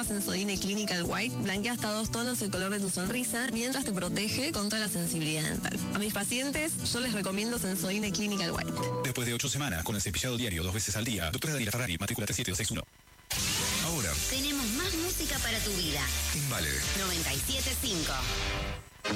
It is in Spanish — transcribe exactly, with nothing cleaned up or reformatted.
Sensodyne Clinical White blanquea hasta dos tonos el color de tu sonrisa mientras te protege contra la sensibilidad dental. A mis pacientes yo les recomiendo Sensodyne Clinical White. Después de ocho semanas con el cepillado diario dos veces al día, doctora Daniela Ferrari, matrícula tres siete dos seis uno. Ahora tenemos más música para tu vida. en Vale noventa y siete punto cinco.